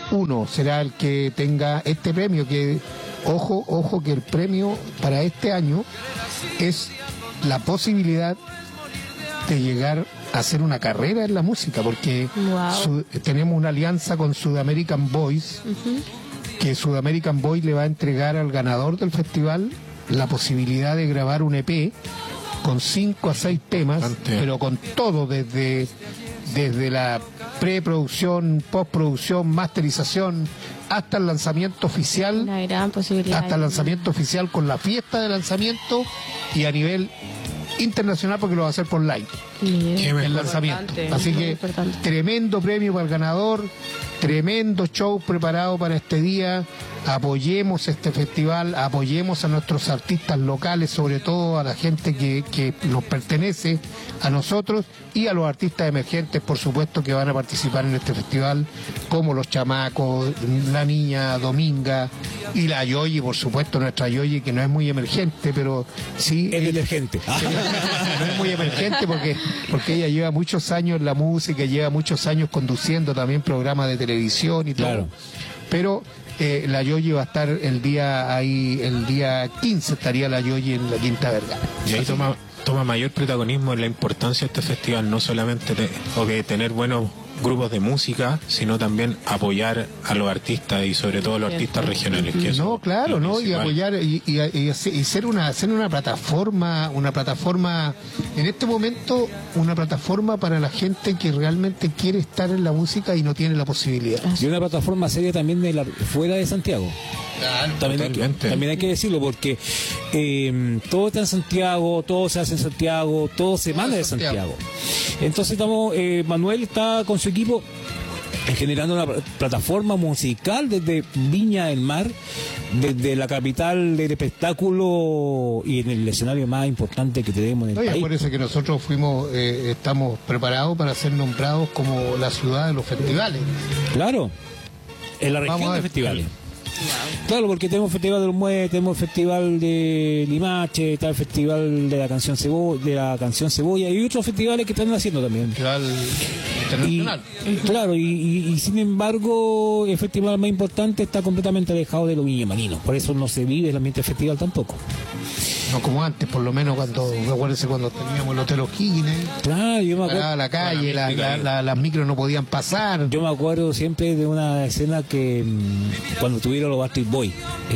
uno será el que tenga este premio, que ojo que el premio para este año es la posibilidad de llegar a hacer una carrera en la música, porque tenemos una alianza con Sudamerican Voice, que Sudamerican Voice le va a entregar al ganador del festival la posibilidad de grabar un EP con 5 a 6 temas, pero con todo desde la preproducción, postproducción, masterización, hasta el lanzamiento oficial. Una gran posibilidad. Hasta el lanzamiento oficial con la fiesta de lanzamiento y a nivel internacional, porque lo va a hacer por live. El lanzamiento. Así que tremendo premio para el ganador, tremendo show preparado para este día. Apoyemos este festival, apoyemos a nuestros artistas locales, sobre todo a la gente que nos pertenece a nosotros, y a los artistas emergentes, por supuesto, que van a participar en este festival, como los Chamacos, la Niña Dominga y la Yoyi, por supuesto, nuestra Yoyi, que no es muy emergente, pero sí es emergente. No es muy emergente porque ella lleva muchos años en la música, lleva muchos años conduciendo también programas de televisión y todo. Claro. Pero la Yoyi va a estar el día 15 estaría la Yoyi en la Quinta Vergara. Y ahí toma mayor protagonismo en la importancia de este festival, no solamente de tener buenos grupos de música, sino también apoyar a los artistas y sobre todo a los artistas regionales. Que no, claro, ¿no? Y apoyar y ser una plataforma en este momento, una plataforma para la gente que realmente quiere estar en la música y no tiene la posibilidad. Y una plataforma seria también fuera de Santiago. Claro, también hay que decirlo, porque todo está en Santiago, todo se hace en Santiago, todo se manda de Santiago. Entonces Manuel está con su equipo generando una plataforma musical desde Viña del Mar, desde la capital del espectáculo y en el escenario más importante que tenemos en el país. Acuérdense que nosotros estamos preparados para ser nombrados como la ciudad de los festivales. Claro, en la región de festivales. Claro, porque tenemos Festival de los Muelles, tenemos el Festival de Limache, está el Festival de la Canción Cebolla y otros festivales que están haciendo también. Internacional. Claro, y sin embargo el festival más importante está completamente alejado de los viñamarinos, por eso no se vive el ambiente festival tampoco. No como antes, por lo menos cuando teníamos el Hotel O'Higgins. Claro, yo me acuerdo. La calle, las micros no podían pasar. Yo me acuerdo siempre de una escena que cuando tuvieron los Backstreet Boys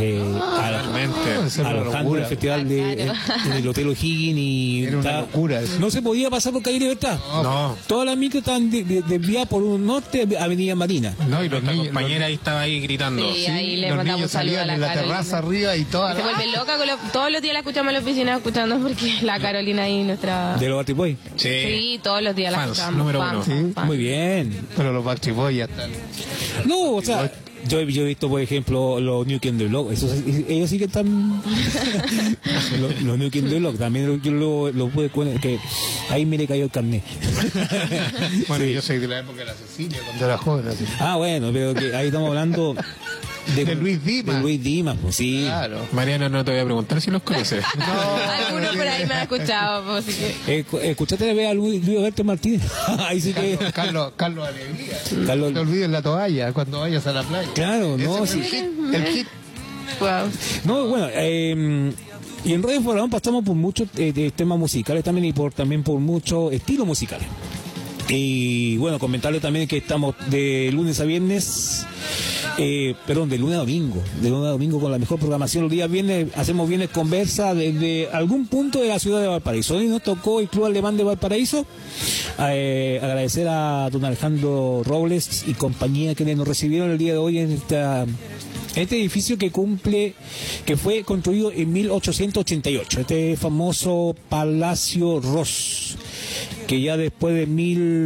alojando el festival del Hotel O'Higgins y era una locura eso. No se podía pasar por calle Libertad. No. Todas las micros estaban desviadas por un norte, Avenida Marina. No, y nuestra compañera ahí estaba ahí gritando. Sí, ahí le los mandamos niños saludos salían a en la terraza arriba y toda. Se vuelve loca todos los días la escuchamos en la oficina escuchando, porque la Carolina ahí nuestra... ¿De los Backstreet Boys? Sí, todos los días la escuchamos. Número uno. Sí. Muy bien. Pero los Backstreet Boys ya están. No, o sea, yo he visto, por ejemplo, los New Kids on the Block. Ellos sí que están... los New Kids on the Block. También yo lo pude poner, que ahí me le cayó el carnet. Bueno, yo soy de la época de la Cecilia, cuando era joven. Así. Bueno, pero que ahí estamos hablando... De Luis Dimas. De Luis Dimas, pues sí. Claro. Mariana, no te voy a preguntar si los conoces. Algunos por ahí me han escuchado, pues, así que... Escuchaste a ver a Luis Alberto Martínez. Ahí sí que... Carlos Alegría. No te olvides la toalla cuando vayas a la playa. Claro, no, sí. El hit. Wow. No, bueno, y en Radio Informador pasamos por muchos temas musicales también y también por muchos estilos musicales. Y bueno, comentarles también que estamos de lunes a viernes, de lunes a domingo con la mejor programación. Los días viernes hacemos viernes conversa desde algún punto de la ciudad de Valparaíso. Hoy nos tocó el Club Alemán de Valparaíso. Agradecer a don Alejandro Robles y compañía que nos recibieron el día de hoy en este edificio que fue construido en 1888, este famoso Palacio Ross, que ya después de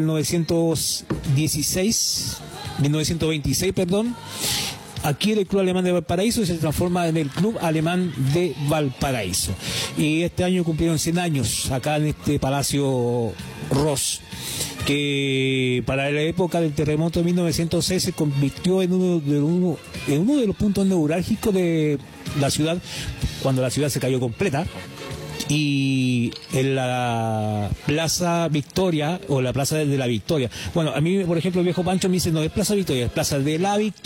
1926, adquiere el Club Alemán de Valparaíso y se transforma en el Club Alemán de Valparaíso. Y este año cumplieron 100 años acá en este Palacio Ross, que para la época del terremoto de 1906 se convirtió en uno de los puntos neurálgicos de la ciudad, cuando la ciudad se cayó completa. Y en la Plaza Victoria, o la Plaza de la Victoria. Bueno, a mí, por ejemplo, el viejo Pancho me dice, no es Plaza Victoria, es Plaza de la Victoria.